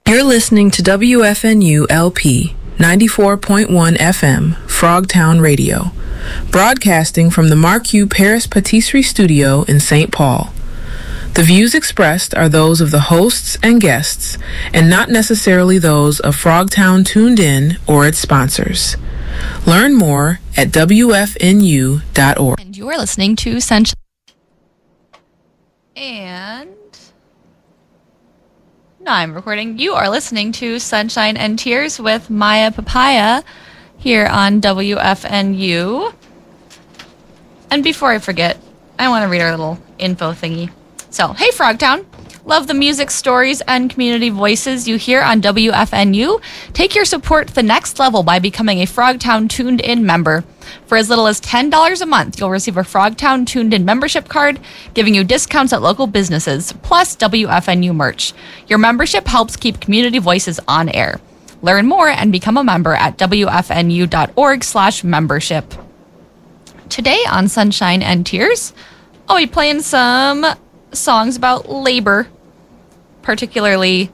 You're listening to WFNU LP 94.1 FM, Frogtown Radio, broadcasting from the Marque Paris Patisserie Studio in St. Paul. The views expressed are those of the hosts and guests, and not necessarily those of Frogtown Tuned In or its sponsors. Learn more at WFNU.org. And you are listening to Sunshine. And no, I'm recording. You are listening to Sunshine and Tears with Maya Papaya here on WFNU. And before I forget, I want to read our little info thingy. So, hey Frogtown, love the music, stories, and community voices you hear on WFNU. Take your support to the next level by becoming a Frogtown Tuned In member. For as little as $10 a month, you'll receive a Frogtown Tuned In membership card, giving you discounts at local businesses, plus WFNU merch. Your membership helps keep community voices on air. Learn more and become a member at WFNU.org/membership. Today on Sunshine and Tears, I'll be playing some songs about labor, particularly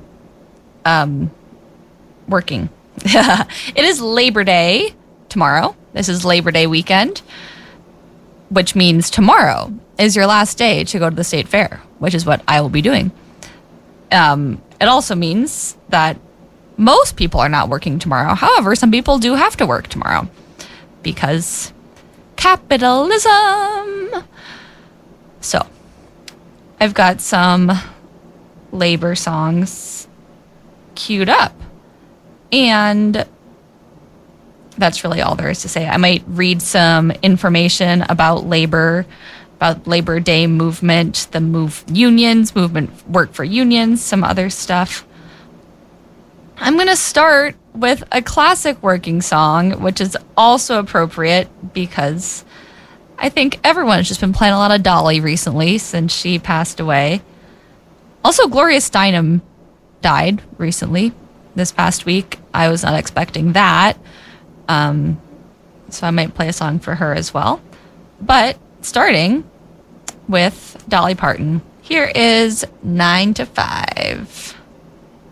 working. It is Labor Day tomorrow. This is Labor Day weekend, which means tomorrow is your last day to go to the state fair, which is what I will be doing. It also means that most people are not working tomorrow. However, some people do have to work tomorrow because capitalism. So, I've got some labor songs queued up, and that's really all there is to say. I might read some information about Labor Day movement, the movement, work for unions, some other stuff. I'm going to start with a classic working song, which is also appropriate because I think everyone's just been playing a lot of Dolly recently since she passed away. Also, Gloria Steinem died recently this past week. I was not expecting that. So I might play a song for her as well. But starting with Dolly Parton, here is 9 to 5.